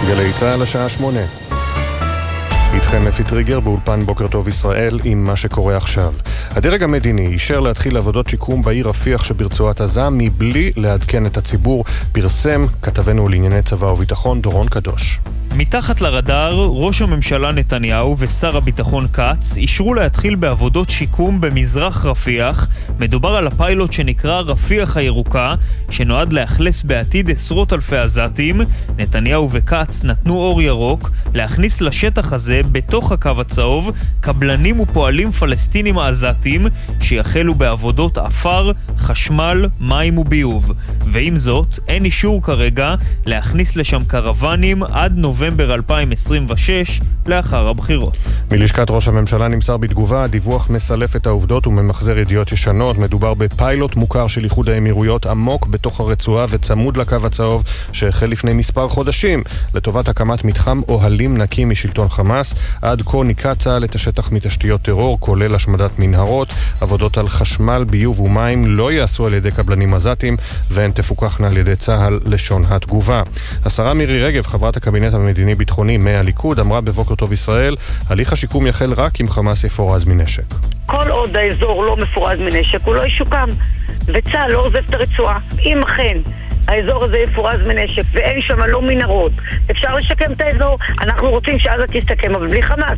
גלי צהל השעה 8. איתכם אפי טריגר באולפן בוקר טוב ישראל עם מה שקורה עכשיו. הדרג המדיני אישר להתחיל עבודות שיקום בעיר רפיח שברצועת עזה מבלי לעדכן את הציבור, פרסם כתבנו לענייני צבא וביטחון דורון קדוש. מתחת לרדאר, ראש הממשלה נתניהו ושר הביטחון קץ אישרו להתחיל בעבודות שיקום במזרח רפיח. מדובר על הפיילוט שנקרא רפיח הירוקה, שנועד להכלס בעתיד עשרות אלפי עזתים. נתניהו וקץ נתנו אור ירוק להכניס לשטח הזה בתוך הקו הצהוב קבלנים ופועלים פלסטינים עזתים שיחלו בעבודות אפר, חשמל, מים וביוב. ועם זאת, אין אישור כרגע להכניס לשם קרוונים עד נובמבר 2026 לאחר הבחירות. מלשכת ראש הממשלה נמסר בתגובה, הדיווח מסלף את העובדות וממחזר ידיעות ישנות. מדובר בפיילוט מוכר של איחוד האמירויות עמוק בתוך הרצועה וצמוד לקו הצהוב שהחל לפני מספר חודשים לטובת הקמת מתחם אוהלים נקי משלטון חמאס. עד כה ניקה צה"ל את השטח מתשתיות טרור, כולל השמדת מנהרות. עבודות על חשמל, ביוב ומים לא יעשו על ידי קבלנים עזתים והן תפוקחנה על ידי צה"ל, לשון התגובה. השרה מירי רגב, חברת הקבינט המדיני-ביטחוני מהליכוד, אמרה בבוקר טוב ישראל, הליך השיקום יחל רק אם חמאס יפורז מנשק. כל עוד האזור לא מפורז מנשק, הוא לא ישוקם, וצה"ל לא עוזב את הרצועה. אם אכן האזור הזה יפורז מנשק ואין שם לא מנהרות, אפשר לשקם את האזור. אנחנו רוצים שעזה תסתכם, אבל בלי חמאס.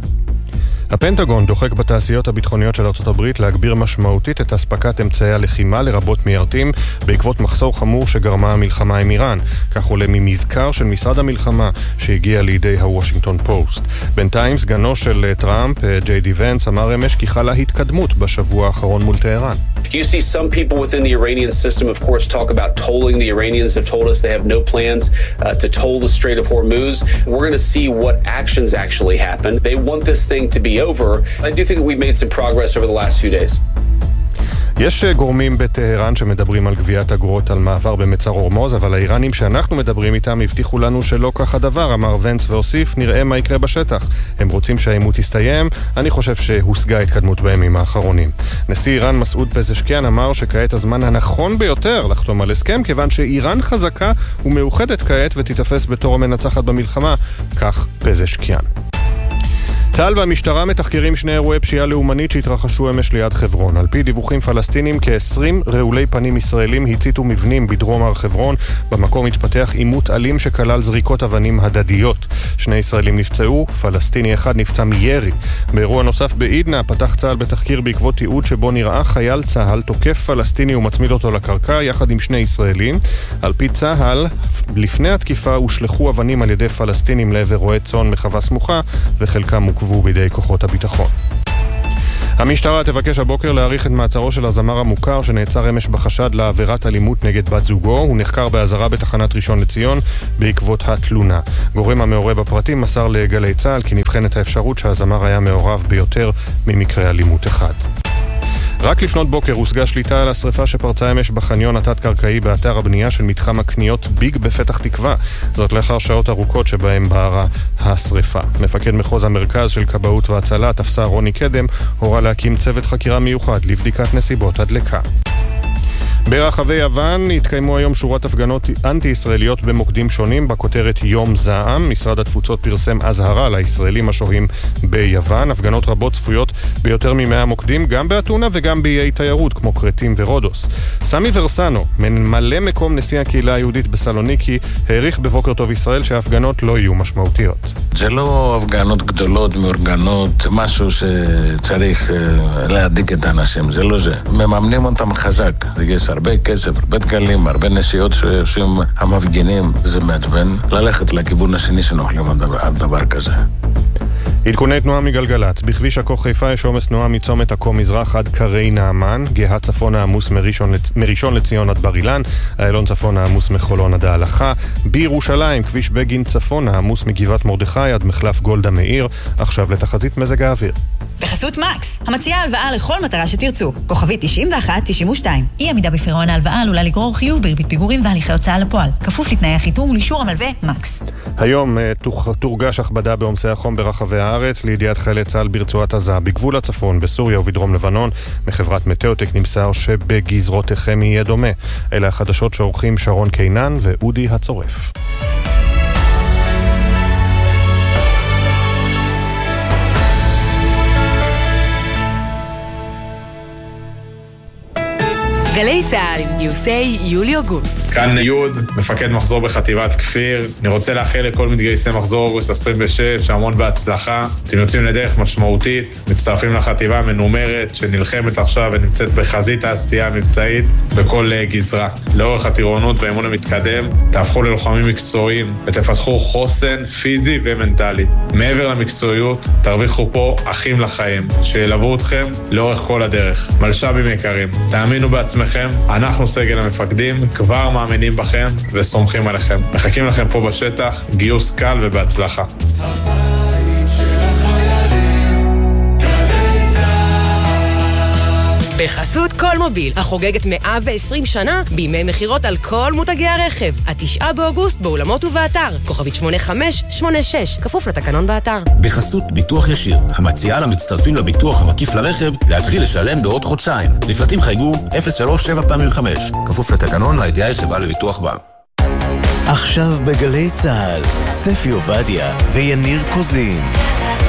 הפנטגון דוחק בתעשיות הביטחוניות של ארצות הברית להגביר משמעותית את הספקת אמצעי הלחימה לרבות מיירטים בעקבות מחסור חמור שגרמה המלחמה עם איראן. כך עולה ממזכר של משרד המלחמה שהגיע לידי הוושינגטון פוסט. בינתיים סגנו של טראמפ, ג'יי די ונס, אמר אמש כי חלה התקדמות בשבוע האחרון מול טהרן. You see some people within the Iranian system, of course, talk about tolling. The Iranians have told us they have no plans to toll the Strait of Hormuz. We're going to see what actions actually happen. They want this thing to be over. I do think that we've made some progress over the last few days. יש גורמים בטהרן שמדברים על גביית אגרות על מעבר במצר הורמוז, אבל האיראנים שאנחנו מדברים איתם הבטיחו לנו שלא כך הדבר, אמר ונס והוסיף, נראה מה יקרה בשטח. הם רוצים שהעימות יסתיים, אני חושב שהושגה התקדמות בימים האחרונים. נשיא איראן מסעוד פזשקיאן אמר שכעת הזמן הנכון ביותר לחתום על הסכם, כיוון שאיראן חזקה ומאוחדת כעת ותתפס בתור המנצחת במלחמה, כך פזשקיאן. צה"ל והמשטרה מתחקרים שני אירועי פשיעה לאומנית שהתרחשו אמש ליד חברון. על פי דיווחים פלסטינים, כ-20 רעולי פנים ישראלים הציתו מבנים בדרום הר חברון. במקום התפתח עימות אלים שכלל זריקות אבנים הדדיות. 2 ישראלים נפצעו, פלסטיני אחד נפצע מירי. באירוע נוסף בעידנה פתח צה"ל בתחקיר בעקבות תיעוד שבו נראה חייל צה"ל תוקף פלסטיני ומצמיד אותו לקרקע יחד עם 2 ישראלים. על פי צה"ל, לפני התקיפה הושלחו אבנים על ידי פלסטינים לעבר רועי צאן מחווה סמוכה, וחלקם עוכבו בידי כוחות הביטחון. המשטרה תבקש הבוקר להאריך את מעצרו של הזמר המוכר שנעצר אמש בחשד לעבירת אלימות נגד בת זוגו. הוא נחקר באזהרה בתחנת ראשון לציון בעקבות התלונה. גורם המעורב בפרטים מסר לגלי צה"ל כי נבחנת האפשרות שהזמר היה מעורב ביותר ממקרה אלימות אחד. רק לפנות בוקר הושגה שליטה על השריפה שפרצה אמש בחניון התת-קרקעי באתר הבנייה של מתחם הקניות ביג בפתח תקווה. זאת לאחר שעות ארוכות שבהם בערה השריפה. מפקד מחוז המרכז של כבאות והצלה, תפסר רוני קדם, הורה להקים צוות חקירה מיוחד לבדיקת נסיבות הדלקה. ברחבי יוון התקיימו היום שורת הפגנות אנטי-ישראליות במוקדים שונים בכותרת יום זעם. משרד התפוצות פרסם אזהרה לישראלים השוהים ביוון. הפגנות רבות צפויות ביותר מ100 מוקדים, גם באתונה וגם באיי תיירות כמו קרטים ורודוס. סמי ורסנו, ממלא מקום נשיא הקהילה היהודית בסלוניקי, העריך בבוקר טוב ישראל שההפגנות לא יהיו משמעותיות. זה לא הפגנות גדולות, מאורגנות, משהו שצריך להדאיג את האנשים, זה לא זה. מממנים אותם חזק, יש הרבה כסף, הרבה דגלים, הרבה נסיעות שעושים המפגינים, זה מעצבן. ללכת לכיוון השני שנוחלים על דבר כזה. עדכוני תנועה מגלגלץ. בכביש עכו חיפה יש עומס תנועה מצומת עכו מזרח עד קרי נעמן, גאה צפון העמוס מראשון לציון עד בר אילן, איילון צפון העמוס מחולון עד ההלכה. בירושלים כביש בגין צפון העמוס מגבעת מרדכי עד מחלף גולדה מאיר. עכשיו לתחזית מזג האוויר. בחסות מקס, המציעה הלוואה לכל מטרה שתרצו. כוכבית 91-92. אי עמידה בפירעון ההלוואה עלולה לגרור חיוב בריבית פיגורים והליכי הוצאה לפועל. כפוף לתנאי החיתום ולאישור המלווה מקס. היום תורגש הכבדה בעומסי החום ברחבי הארץ. לידיעת חיילי צה"ל ברצועת עזה, בגבול הצפון, בסוריה ובדרום לבנון. מחברת מטאוטק נמסר שבגזרותיכם יהיה דומה. אלה החדשות שעורכים שרון קינן ואודי הצורף. גלי צהל עם גיוסי יולי-אוגוסט. כאן יוד, מפקד מחזור בחטיבת כפיר. אני רוצה לאחל לכל מתגייסי מחזור אוגוסט 26, המון בהצלחה. אתם יוצאים לדרך משמעותית, מצטרפים לחטיבה מנומרת שנלחמת עכשיו ונמצאת בחזית העשייה המבצעית בכל גזרה. לאורך הטירונות והאימון המתקדם, תהפכו ללוחמים מקצועיים ותפתחו חוסן פיזי ומנטלי. מעבר למקצועיות, תרוויחו פה אחים לחיים, שילוו אתכם לאורך כל הדרך. מלשבים יקרים, תאמינו בעצמכם, אנחנו סגל המפקדים, כבר מאמינים בכם וסומכים עליכם. מחכים לכם פה בשטח, גיוס קל ובהצלחה. בחסות כל מוביל, החוגגת 120 שנה בימי מחירות על כל מותגי הרכב. 9 באוגוסט באולמות ובאתר. כוכבית 8586, כפוף לתקנון באתר. בחסות ביטוח ישיר, המציעה למצטרפים לביטוח המקיף לרכב להתחיל לשלם בעוד חודשיים. לפרטים חייגו 03-7x5, כפוף לתקנון לידיעה חברה לביטוח בה. עכשיו בגלי צהל, ספי עובדיה ויניר קוזין.